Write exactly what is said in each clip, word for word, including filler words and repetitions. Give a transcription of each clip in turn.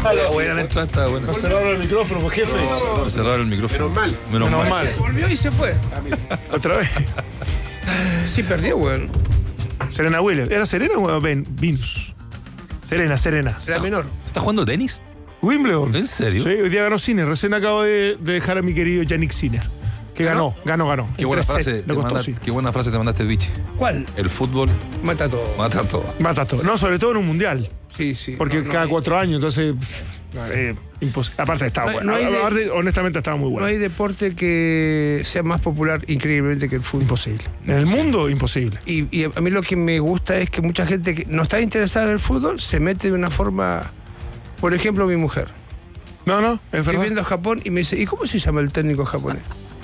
Buena entrada, está buena. No cerraron el micrófono, pues, jefe. No, no, cerraron el micrófono. Menos mal. Menos, Menos mal. mal. Volvió y se fue. Otra vez. Sí, perdió, weón. Serena Williams. ¿Era Serena o Ben? Vince. Serena, Serena. Será menor. ¿Se está jugando tenis? Wimbledon. ¿En serio? Sí, hoy día ganó Sinner. Recién acabo de, de dejar a mi querido Yannick Sinner. Que ganó, ganó, ganó. Qué En buena, tres frase sets, te le costó, manda- sí. qué buena frase te mandaste, Vichy. ¿Cuál? El fútbol Mata todo. mata todo. Mata todo. No, sobre todo en un mundial. Sí, sí. Porque No, no cada hay- cuatro años, entonces. eh, impos- aparte estaba No hay- bueno. no hay de- Aparte, honestamente estaba muy No bueno. hay deporte que sea más popular increíblemente que el fútbol. Imposible. En el mundo, imposible. Y, y a mí lo que me gusta es que mucha gente que no está interesada en el fútbol se mete de una forma. Por ejemplo, mi mujer. No, no, es Estoy verdad. viendo Japón y me dice, ¿y cómo se llama el técnico japonés?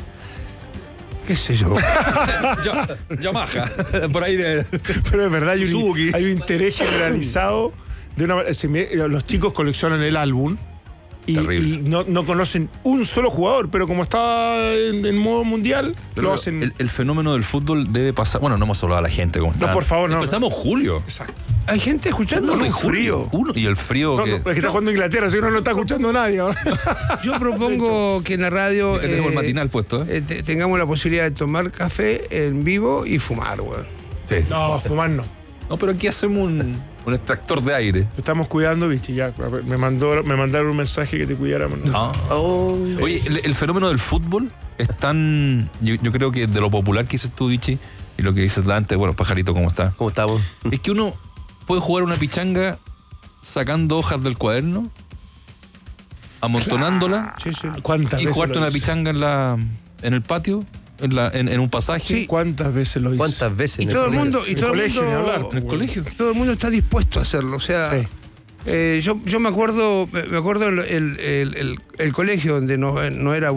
¿Qué sé yo? Ya- Yamaha. Por ahí de. Pero es verdad, hay un, Suzuki. hay un interés generalizado. De una, se me- los chicos coleccionan el álbum y, Terrible. y no, no conocen un solo jugador, pero como está en, en modo mundial, Pero lo hacen. el, el fenómeno del fútbol debe pasar. Bueno, no hemos hablado a la gente cómo está. No, por favor, no. Empezamos julio. Exacto. Hay gente escuchando. No, en un frío. Uno, y el frío No, que. no, es que está jugando Inglaterra, así que no lo está escuchando nadie ahora. Yo propongo que en la radio que tenemos el eh, matinal puesto, ¿eh? eh, te- tengamos la posibilidad de tomar café en vivo y fumar, weón. Sí. No, fumar no. No, pero aquí hacemos un, un extractor de aire. Te estamos cuidando, bichi. Ya, me, mandó, me mandaron un mensaje que te cuidáramos. Ah. Oh, Oye, el, el fenómeno del fútbol es tan. Yo, yo creo que de lo popular que dices tú, Vichy, y lo que dices antes, bueno, Pajarito, ¿cómo está? ¿cómo estamos? Es que uno puede jugar una pichanga sacando hojas del cuaderno, amontonándola Sí, sí. ¿Cuántas y veces jugarte lo una hice? pichanga en la en el patio, en, la, en, en un pasaje, Sí. ¿Cuántas veces lo hice? ¿Cuántas veces Y en el todo el colegio? mundo, y En todo el colegio, ni hablar. mundo, en el colegio. todo el mundo está dispuesto a hacerlo. O sea, Sí. eh, yo, yo me acuerdo, me acuerdo el, el, el- el- el colegio donde no, no era